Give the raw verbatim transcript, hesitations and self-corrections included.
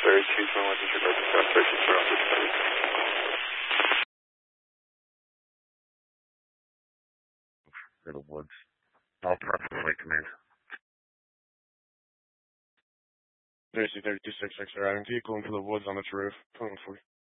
thirty-two twenty-one, disregard the south thirty-two around this place. For the woods. All prep for flight command. thirty-two thirty-two six six, riding vehicle into the woods on its roof. Phone for you.